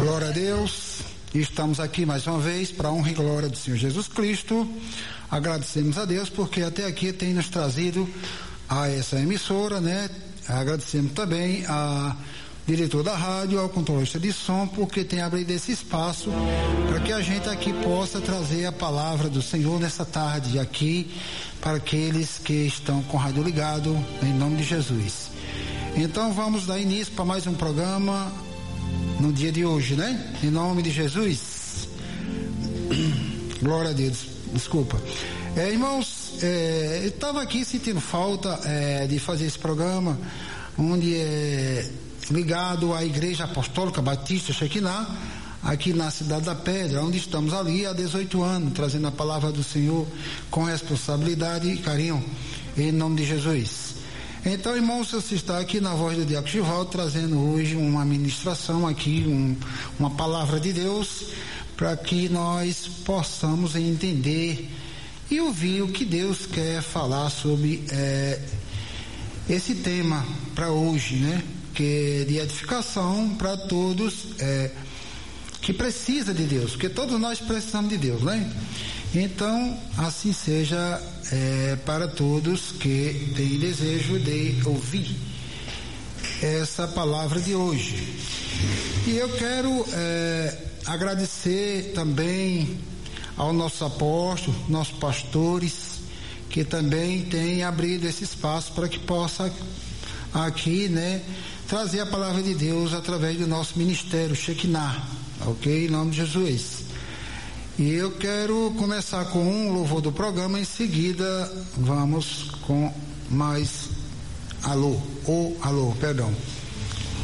Glória a Deus, estamos aqui mais uma vez para a honra e glória do Senhor Jesus Cristo. Agradecemos a Deus porque até aqui tem nos trazido a essa emissora, né? Agradecemos também a diretor da rádio, ao controlista de som, porque tem abrido esse espaço para que a gente aqui possa trazer a palavra do Senhor nessa tarde aqui para aqueles que estão com o rádio ligado, em nome de Jesus. Então vamos dar início para mais um programa no dia de hoje, né? Em nome de Jesus. Glória a Deus. Desculpa. Irmãos, eu estava aqui sentindo falta de fazer esse programa onde é ligado à Igreja Apostólica Batista Shekinah, aqui na Cidade da Pedra, onde estamos ali há 18 anos, trazendo a palavra do Senhor com responsabilidade e carinho, em nome de Jesus. Então, irmãos, você está aqui na voz do Diácono Givaldo, trazendo hoje uma ministração aqui, uma palavra de Deus, para que nós possamos entender e ouvir o que Deus quer falar sobre esse tema para hoje, né? Que é de edificação para todos que precisa de Deus, porque todos nós precisamos de Deus, né? Então, assim seja para todos que têm desejo de ouvir essa palavra de hoje. E eu quero agradecer também ao nosso apóstolo, nossos pastores, que também têm abrido esse espaço para que possa aqui, né, trazer a palavra de Deus através do nosso ministério Shekinah, ok? Em nome de Jesus. E eu quero começar com um louvor do programa, em seguida vamos com mais alô, perdão.